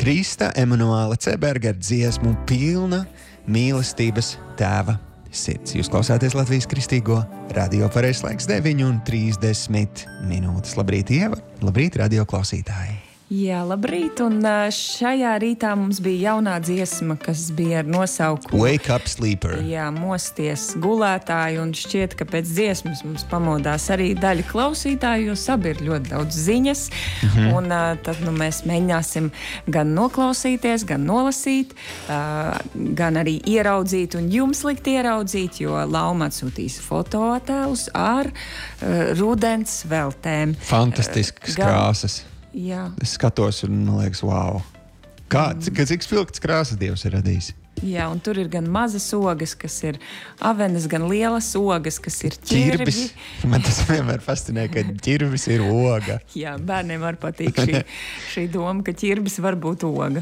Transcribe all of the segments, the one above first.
Krista Emanuela Ceberga dziesmu Pilna mīlestības tēva sirds. Jūs klausāties Latvijas Kristīgo radio pareizlaiks 9:30. Labrīt, Ieva! Labrīt, radio klausītāji! Jā, labrīt, un šajā rītā mums bija jaunā dziesma, kas bija ar nosaukumu Wake Up Sleeper. Jā, mosties gulētāji, un šķiet, ka pēc dziesmas mums pamodās arī daļa klausītāju, jo sabi ir ļoti daudz ziņas, un tad mēs mēģināsim gan noklausīties, gan nolasīt, gan arī ieraudzīt un jums likt ieraudzīt, jo Lauma atsūtīs fototēlus ar rudens veltēm. Fantastiskas krāsas. Jā. Es skatos un man liekas, wow. Cik spilgts krāsas Dievs ir radījis? Jā, un tur ir gan mazas ogas, kas ir avenes, gan lielas ogas, kas ir ķirbis. Man tas vienmēr fascinē, ka ķirbis ir oga. Jā, bērniem var patīk šī doma, ka ķirbis var būt oga.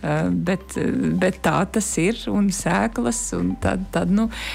Bet tā tas ir, un sēklas, un tad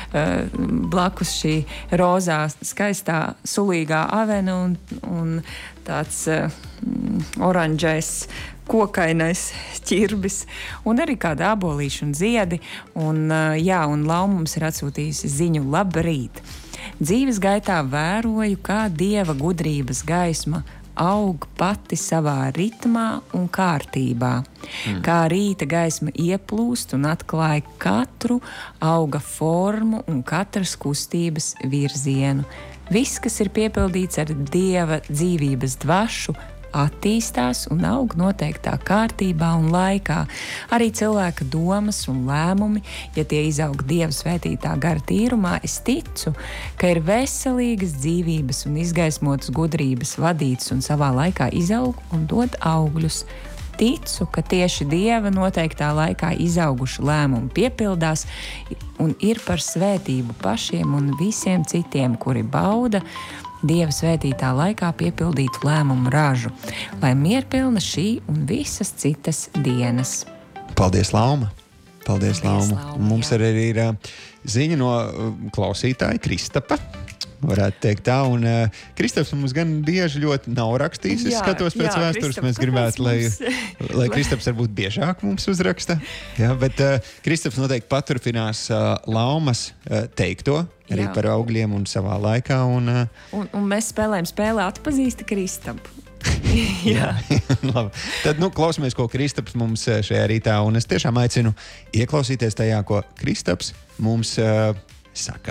blakus šī rozā, skaistā, sulīgā avena un tāds oranžais, kokainais ķirbis, un arī kāda abolīša un ziedi, un Lauma mums ir atsūtījusi ziņu labrīt. Dzīves gaitā vēroju, kā Dieva gudrības gaisma aug pati savā ritmā un kārtībā. Kā rīta gaisma ieplūst un atklāja katru auga formu un katras kustības virzienu. Viss, kas ir piepildīts ar Dieva dzīvības dvašu, attīstās un aug noteiktā kārtībā un laikā. Arī cilvēka domas un lēmumi, ja tie izaug Dieva svētītā gara tīrumā, es ticu, ka ir veselīgas dzīvības un izgaismotas gudrības vadītas un savā laikā izaug un dod augļus. Ticu, ka tieši Dieva noteiktā laikā izauguši lēmumi piepildās un ir par svētību pašiem un visiem citiem, kuri bauda Dieva svētītā laikā piepildītu lēmumu ražu, lai mierpilna šī un visas citas dienas. Paldies, Lauma! Paldies, Lauma! Mums arī ir ziņa no klausītāja Kristapa. Varētu teikt tā, un Kristaps mums gan bieži ļoti nav rakstījis. Es skatos pēc vēstures, mēs gribētu, lai Kristaps varbūt biežāk mums uzraksta. Jā, bet Kristaps noteikti paturpinās Laumas teikto arī par augļiem un savā laikā. Un mēs spēlējam spēlē atpazīsti Kristapu. Jā. Labi. Tad klausamies, ko Kristaps mums šajā rītā, un es tiešām aicinu ieklausīties tajā, ko Kristaps mums saka.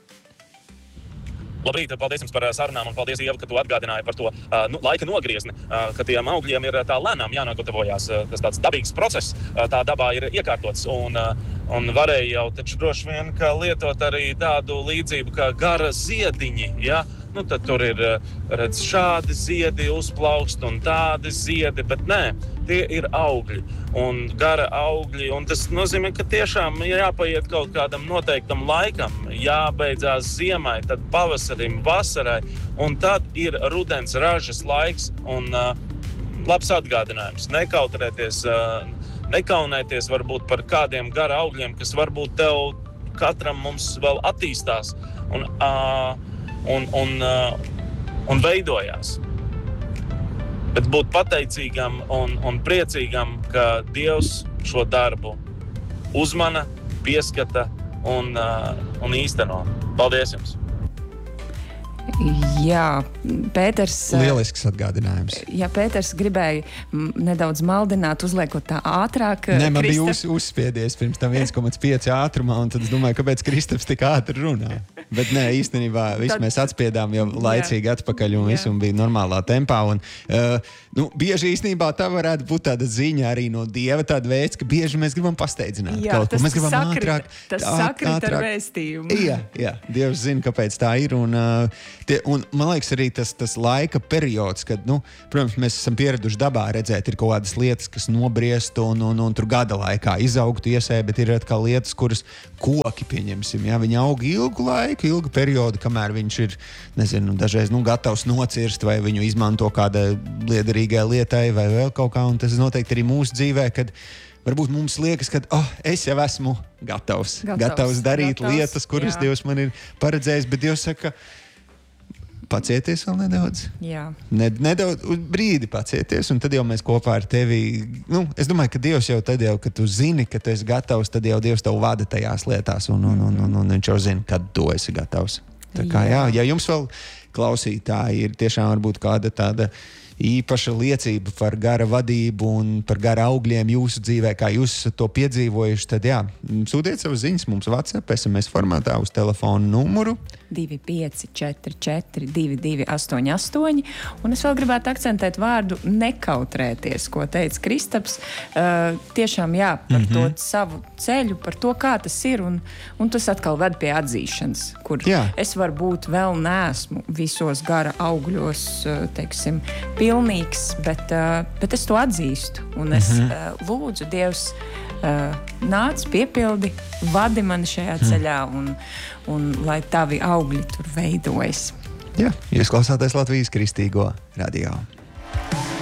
Labrīt, paldies jums par sarunām un paldies, Ieva, ka tu atgādināji par to laika nogriezni, ka tiem augļiem ir tā lēnām jānogatavojās. Tas tāds dabīgs process, tā dabā ir iekārtots un varēja jau taču droši vien, ka lietot arī tādu līdzību kā gara ziediņi, ja? Tad tur ir, redz, šādi ziedi uzplaukst un tādi ziedi, bet nē, tie ir augļi un gara augļi, un tas nozīmē, ka tiešām jāpaiet kaut kādam noteiktam laikam, jābeidzās ziemai, tad pavasarim, vasarai, un tad ir rudens ražas laiks un labs atgādinājums. Nekautrēties, nekaunēties varbūt par kādiem gara augļiem, kas varbūt tev katram mums vēl attīstās un veidojās. Bet būt pateicīgam un priecīgam, ka Dievs šo darbu uzmana, pieskata un īsteno. Paldies jums! Jā, Pēters... Lielisks atgādinājums. Jā, Pēters gribēja nedaudz maldināt, uzliekot tā ātrāk. Nē, man bija uzspiedies pirms tam 1,5 ātrumā, un tad es domāju, kāpēc Kristaps tik ātri runā. Bet nē, īstenībā visu mēs atspiedām jau laicīgi atpakaļ, un visu bija normālā tempā. Un, bieži īstenībā tā varētu būt tāda ziņa arī no Dieva, tāda vēsts, ka bieži mēs gribam pasteidzināt kaut ko. Mēs gribam ātrāk. Tas sakrit ar vēstījumu. Jā, Dievs zina, kāpēc tā ir. Un man liekas arī tas laika periods, kad, protams, mēs esam pieraduši dabā redzēt, ir kaut kādas lietas, kas nobriest un tur gada laikā izaugtu iesē, bet ir atkal lietas, kuras koki, pieņemsim, jā, viņi aug ilgu laiku, ilgu periodu, kamēr viņš ir, nezinu, dažreiz gatavs nocirst vai viņu izmanto kāda liederīgai lietai vai vēl kaut kā, un tas noteikti arī mūsu dzīvē, kad varbūt mums liekas, ka es jau esmu gatavs darīt lietas, kuras Dievs man ir paredzējis, bet Dievs saka, Pacieties vēl nedaudz. Jā. Nedaudz brīdi pacieties, un tad jau mēs kopā ar tevi, es domāju, ka Dievs jau tad, kad tu zini, ka tu esi gatavs, tad jau Dievs tev vada tajās lietās, un viņš jau zina, kad tu esi gatavs. Tā kā, ja jums vēl klausītāji ir tiešām varbūt kāda tāda īpaša liecība par gara vadību un par gara augļiem jūsu dzīvē, kā jūs esat to piedzīvojuši, tad sūtiet savas ziņas mums WhatsApp, SMS formātā uz telefonu numuru 2544 2288, un es vēl gribētu akcentēt vārdu nekautrēties, ko teica Kristaps. Tiešām par to savu ceļu, par to, kā tas ir, un tas atkal ved pie atzīšanas, kur es varbūt vēl neesmu visos gara augļos, teiksim, pilnīgs, bet es to atzīstu, un es lūdzu Dievs, nāc, piepildi, vadi mani šajā ceļā, un lai tavi augļi tur veidojas. Jā, jūs klausāties Latvijas Kristīgo radio.